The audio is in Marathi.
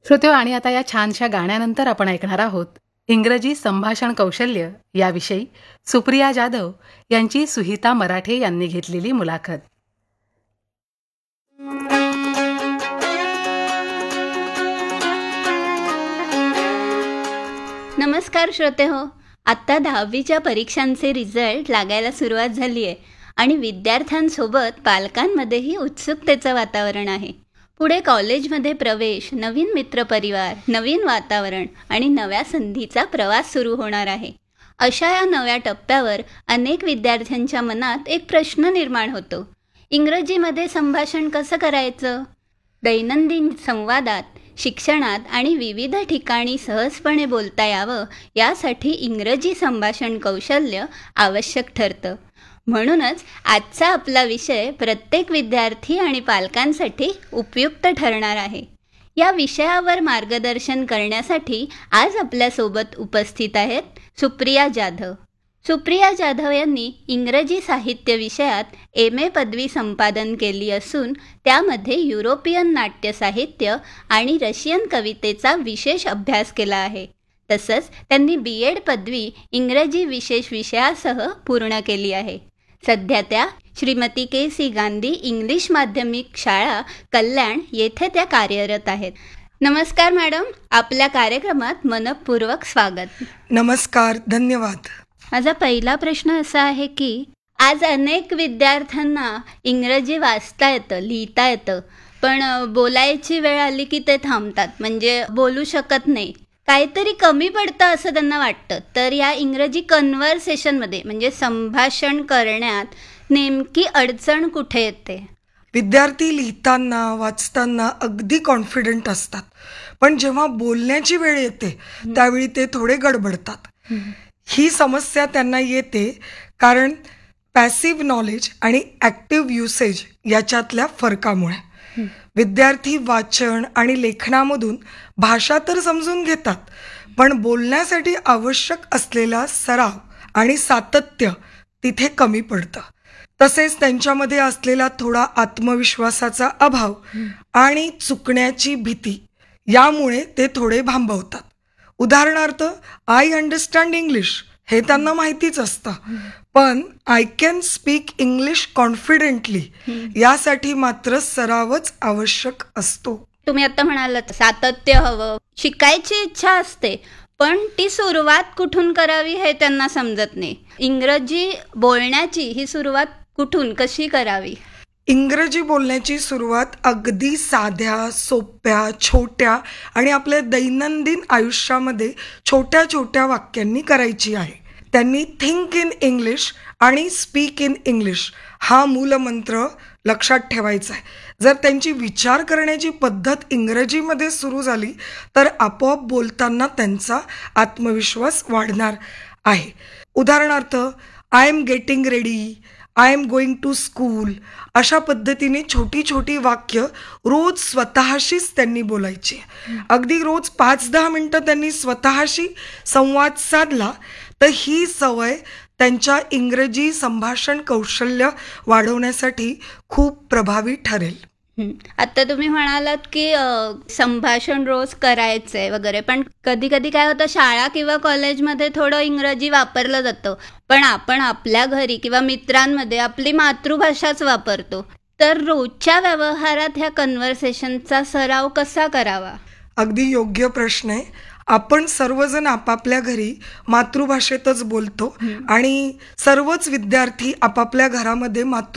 श्रोते हो, आणि आता या छानशा गाण्यानंतर आपण ऐकणार आहोत इंग्रजी संभाषण कौशल्य याविषयी सुप्रिया जाधव यांची सुहिता मराठे यांनी घेतलेली मुलाखत. नमस्कार श्रोते हो. आत्ता 10वीच्या परीक्षांचे रिझल्ट लागायला सुरुवात झाली आहे आणि विद्यार्थ्यांसोबत पालकांमध्येही उत्सुकतेचं वातावरण आहे. पुढे कॉलेजमध्ये प्रवेश, नवीन मित्रपरिवार, नवीन वातावरण आणि नव्या संधीचा प्रवास सुरू होणार आहे. अशा या नव्या टप्प्यावर अनेक विद्यार्थ्यांच्या मनात एक प्रश्न निर्माण होतो. इंग्रजीमध्ये संभाषण कसं करायचं? दैनंदिन संवादात, शिक्षणात आणि विविध ठिकाणी सहजपणे बोलता यावं यासाठी इंग्रजी संभाषण कौशल्य आवश्यक ठरतं. म्हणूनच आजचा आपला विषय प्रत्येक विद्यार्थी आणि पालकांसाठी उपयुक्त ठरणार आहे. या विषयावर मार्गदर्शन करण्यासाठी आज आपल्यासोबत उपस्थित आहेत सुप्रिया जाधव. सुप्रिया जाधव यांनी इंग्रजी साहित्य विषयात MA पदवी संपादन केली असून त्यामध्ये युरोपियन नाट्य साहित्य आणि रशियन कवितेचा विशेष अभ्यास केला आहे. तसंच त्यांनी BEd पदवी इंग्रजी विशेष विषयासह पूर्ण केली आहे. सध्या त्या श्रीमती KC गांधी इंग्लिश माध्यमिक शाळा कल्याण येथे त्या कार्यरत आहेत. नमस्कार मॅडम, आपल्या कार्यक्रमात मनपूर्वक स्वागत. नमस्कार, धन्यवाद. माझा पहिला प्रश्न असा आहे की आज अनेक विद्यार्थ्यांना इंग्रजी वाचता येतं, लिहिता येतं, पण बोलायची वेळ आली की ते थांबतात, म्हणजे बोलू शकत नाही, काहीतरी कमी पडतं असं त्यांना वाटतं. तर या इंग्रजी कन्व्हर्सेशनमध्ये म्हणजे संभाषण करण्यात नेमकी अडचण कुठे येते? विद्यार्थी लिहिताना, वाचताना अगदी कॉन्फिडंट असतात, पण जेव्हा बोलण्याची वेळ येते त्यावेळी ते थोडे गडबडतात. ही समस्या त्यांना येते कारण पॅसिव्ह नॉलेज आणि ॲक्टिव्ह युसेज याच्यातल्या फरकामुळे. विद्यार्थी वाचन आणि लेखनामधून भाषा तर समजून घेतात, पण बोलण्यासाठी आवश्यक असलेला सराव आणि सातत्य तिथे कमी पडतं. तसेच त्यांच्यामध्ये असलेला थोडा आत्मविश्वासाचा अभाव आणि चुकण्याची भीती यामुळे ते थोडे भांबवतात. उदाहरणार्थ, आय अंडरस्टँड इंग्लिश हे त्यांना माहितीच असतं, पण I can speak English confidently यासाठी मात्र सरावच आवश्यक असतो. तुम्ही आता म्हणालात सातत्य हवं, शिकायची इच्छा असते, पण ती सुरुवात कुठून करावी हे त्यांना समजत नाही. इंग्रजी बोलण्याची ही सुरुवात कुठून, कशी करावी? इंग्रजी बोलण्याची सुरुवात अगदी साध्या, सोप्या, छोट्या आणि आपल्या दैनंदिन आयुष्यामध्ये छोट्या छोट्या वाक्यांनी करायची आहे. त्यांनी थिंक इन इंग्लिश आणि स्पीक इन इंग्लिश हा मूलमंत्र लक्षात ठेवायचा आहे. जर त्यांची विचार करण्याची पद्धत इंग्रजीमध्ये सुरू झाली तर आपोआप बोलताना त्यांचा आत्मविश्वास वाढणार आहे. उदाहरणार्थ, I am getting ready, I am going to school अशा पद्धतीने छोटी छोटी वाक्य रोज स्वतःशीच त्यांनी बोलायची. अगदी रोज 5-10 मिनटं त्यांनी स्वतःशी संवाद साधला तर ही सवय त्यांच्या इंग्रजी संभाषण कौशल्य वाढवण्यासाठी खूप प्रभावी ठरेल. आता तुम्ही म्हणालात की संभाषण रोज करायचंय वगैरे, पण कधी कधी काय होतं, शाळा किंवा कॉलेजमध्ये थोडं इंग्रजी वापरलं जातं, पण आपण आपल्या घरी किंवा मित्रांमध्ये आपली मातृभाषाच वापरतो. तर रोजच्या व्यवहारात ह्या कन्व्हर्सेशनचा सराव कसा करावा? अगदी योग्य प्रश्न आहे. आपण सर्वजण आपापल्या घरी मातृभाषेतच बोलतो आणि सर्वच विद्यार्थी आपापल्या घरामध्ये